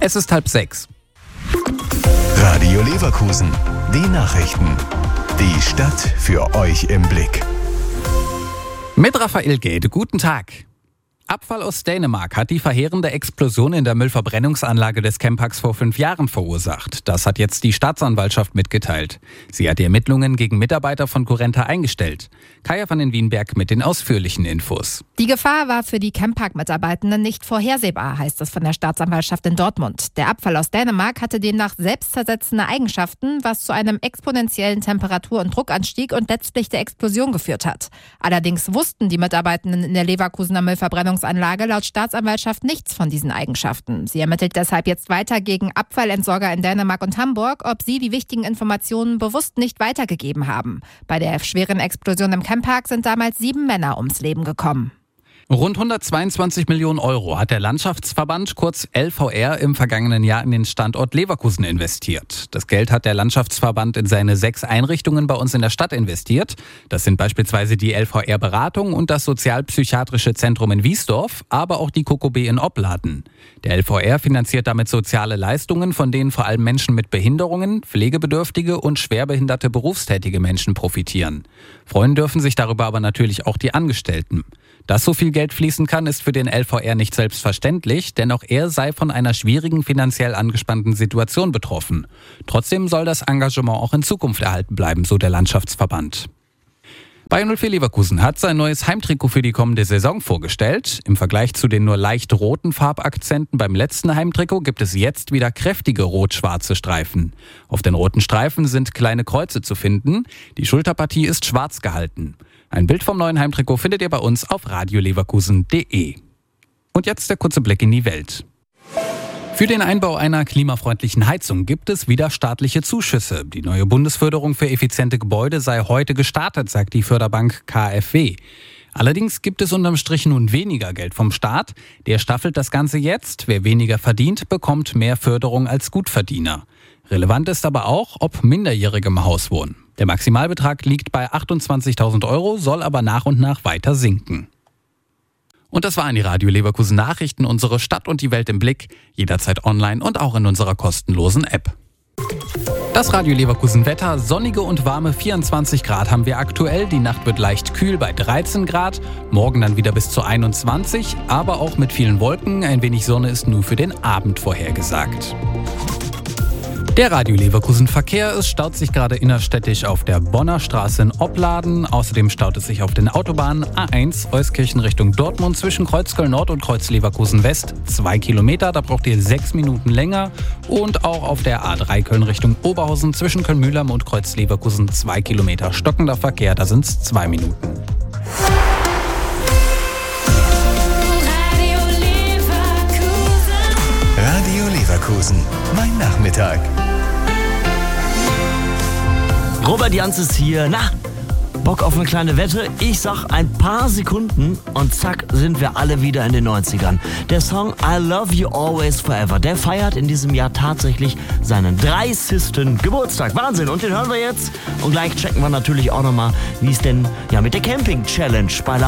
Es ist 5:30. Radio Leverkusen. Die Nachrichten. Die Stadt für euch im Blick. Mit Raphael Gäde, guten Tag. Abfall aus Dänemark hat die verheerende Explosion in der Müllverbrennungsanlage des Chemparks vor 5 Jahren verursacht. Das hat jetzt die Staatsanwaltschaft mitgeteilt. Sie hat die Ermittlungen gegen Mitarbeiter von Currenta eingestellt. Kaya van den Wienberg mit den ausführlichen Infos. Die Gefahr war für die Chempark-Mitarbeitenden nicht vorhersehbar, heißt es von der Staatsanwaltschaft in Dortmund. Der Abfall aus Dänemark hatte demnach selbstzersetzende Eigenschaften, was zu einem exponentiellen Temperatur- und Druckanstieg und letztlich der Explosion geführt hat. Allerdings wussten die Mitarbeitenden in der Leverkusener Müllverbrennungsanlage laut Staatsanwaltschaft nichts von diesen Eigenschaften. Sie ermittelt deshalb jetzt weiter gegen Abfallentsorger in Dänemark und Hamburg, ob sie die wichtigen Informationen bewusst nicht weitergegeben haben. Bei der schweren Explosion im Chempark sind damals 7 Männer ums Leben gekommen. Rund 122 Millionen Euro hat der Landschaftsverband, kurz LVR, im vergangenen Jahr in den Standort Leverkusen investiert. Das Geld hat der Landschaftsverband in seine 6 Einrichtungen bei uns in der Stadt investiert. Das sind beispielsweise die LVR-Beratung und das Sozialpsychiatrische Zentrum in Wiesdorf, aber auch die KOKOB in Opladen. Der LVR finanziert damit soziale Leistungen, von denen vor allem Menschen mit Behinderungen, pflegebedürftige und schwerbehinderte berufstätige Menschen profitieren. Freuen dürfen sich darüber aber natürlich auch die Angestellten. Dass so viel Geld fließen kann, ist für den LVR nicht selbstverständlich, denn auch er sei von einer schwierigen, finanziell angespannten Situation betroffen. Trotzdem soll das Engagement auch in Zukunft erhalten bleiben, so der Landschaftsverband. Bayer 04 Leverkusen hat sein neues Heimtrikot für die kommende Saison vorgestellt. Im Vergleich zu den nur leicht roten Farbakzenten beim letzten Heimtrikot gibt es jetzt wieder kräftige rot-schwarze Streifen. Auf den roten Streifen sind kleine Kreuze zu finden. Die Schulterpartie ist schwarz gehalten. Ein Bild vom neuen Heimtrikot findet ihr bei uns auf radioleverkusen.de. Und jetzt der kurze Blick in die Welt. Für den Einbau einer klimafreundlichen Heizung gibt es wieder staatliche Zuschüsse. Die neue Bundesförderung für effiziente Gebäude sei heute gestartet, sagt die Förderbank KfW. Allerdings gibt es unterm Strich nun weniger Geld vom Staat. Der staffelt das Ganze jetzt. Wer weniger verdient, bekommt mehr Förderung als Gutverdiener. Relevant ist aber auch, ob Minderjährige im Haus wohnen. Der Maximalbetrag liegt bei 28.000 Euro, soll aber nach und nach weiter sinken. Und das waren die Radio Leverkusen Nachrichten, unsere Stadt und die Welt im Blick, jederzeit online und auch in unserer kostenlosen App. Das Radio Leverkusen Wetter, sonnige und warme 24 Grad haben wir aktuell. Die Nacht wird leicht kühl bei 13 Grad, morgen dann wieder bis zu 21, aber auch mit vielen Wolken. Ein wenig Sonne ist nur für den Abend vorhergesagt. Der Radio Leverkusen Verkehr, es staut sich gerade innerstädtisch auf der Bonner Straße in Opladen. Außerdem staut es sich auf den Autobahnen A1 Euskirchen Richtung Dortmund zwischen Kreuzköln Nord und Kreuz Leverkusen West 2 Kilometer, da braucht ihr 6 Minuten länger. Und auch auf der A3 Köln Richtung Oberhausen zwischen Köln-Mühlheim und Kreuz Leverkusen 2 Kilometer stockender Verkehr, da sind es 2 Minuten. Radio Leverkusen. Mein Nachmittag. Robert Jans ist hier. Na, Bock auf eine kleine Wette? Ich sag ein paar Sekunden und zack sind wir alle wieder in den 90ern. Der Song I Love You Always Forever, der feiert in diesem Jahr tatsächlich seinen 30. Geburtstag. Wahnsinn, und den hören wir jetzt. Und gleich checken wir natürlich auch nochmal, wie es denn mit der Camping-Challenge bei